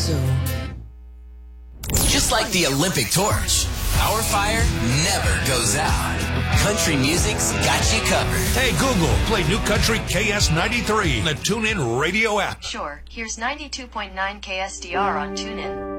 Just like the Olympic torch, our fire never goes out. Country music's got you covered. Hey, Google, play New Country KS93 in the TuneIn radio app. Sure, here's 92.9 KSDR on TuneIn.